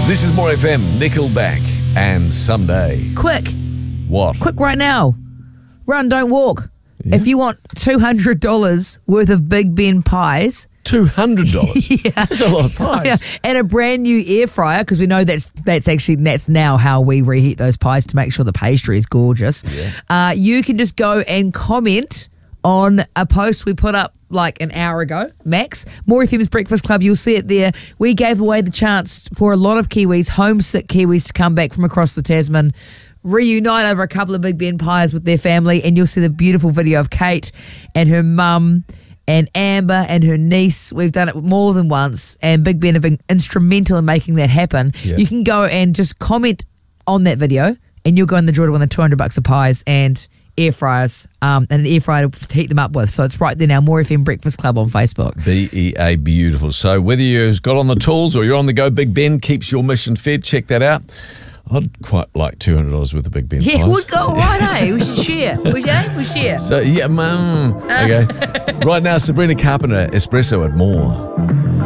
This is More FM, Nickelback, and Someday. Quick What? right now. Run, don't walk. Yeah. If you want $200 worth of Big Ben pies, $200? Yeah. That's a lot of pies. yeah, and a brand new air fryer, because we know that's now how we reheat those pies to make sure the pastry is gorgeous. Yeah. You can just go and comment on a post we put up like an hour ago, max. More FM's Breakfast Club, you'll see it there. We gave away the chance for a lot of Kiwis, homesick Kiwis, to come back from across the Tasman, reunite over a couple of Big Ben pies with their family, and you'll see the beautiful video of Kate and her mum and Amber and her niece. We've done it more than once, and Big Ben have been instrumental in making that happen. Yeah. You can go and just comment on that video, and you'll go in the draw to win the $200 of pies and air fryers, and an air fryer to heat them up with. So it's right there now, More FM Breakfast Club on Facebook. BEA, beautiful. So whether you've got on the tools or you're on the go, Big Ben keeps your mission fed. Check that out. I'd quite like $200 worth of Big Ben Yeah, pies. we'll go right, We should share. We share. So, yeah, okay. Right now, Sabrina Carpenter, Espresso at More.